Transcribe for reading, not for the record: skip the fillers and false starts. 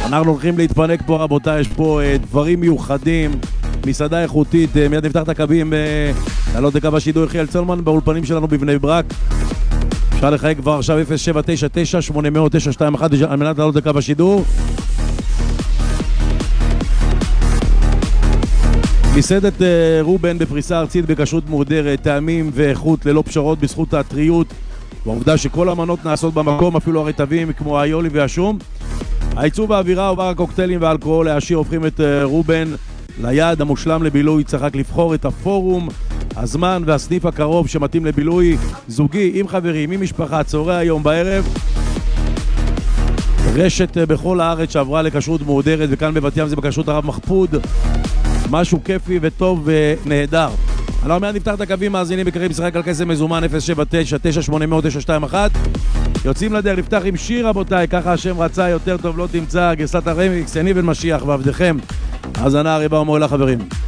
אנחנו הולכים להתפנק פה רבותיי, יש פה דברים מיוחדים, מסעדה איכותית, מיד נפתח את הקווים, לעלות לקו השידור יחיאל צלמן באולפנים שלנו בבני ברק. אפשר לחייג כבר עכשיו 0799-800-921 על מנת לעלות לקו השידור. מסעדת רובן בפריסה ארצית בכשרות מוגדרת, טעמים ואיכות ללא פשרות בזכות הטריות והעובדה שכל המנות נעשות במקום, אפילו הרטבים כמו היולי והשום. העיצוב והאווירה ובר הקוקטיילים והאלכוהול העשיר הופכים את רובן ליעד המושלם לבילוי. צריך רק לבחור את הפורום, הזמן והסניף הקרוב שמתאים לבילוי זוגי, עם חברים, עם משפחה, צהרי היום בערב. רשת בכל הארץ שעברה לכשרות מוגדרת, וכאן בבת ים זה בכשרות הרב מחפוד. משהו כיפי וטוב ונהדר. אנחנו מיד נפתח את הקווים, מאזינים בקרים משחק על כסף מזומן 079-980-921. יוצאים לדרך, נפתח עם שיר רבותיי, ככה השם רצה, יותר טוב לא תמצא, גרסת הרמיקס, אני בן משיח ועבדכם. האזנה הרבה ומועילה חברים.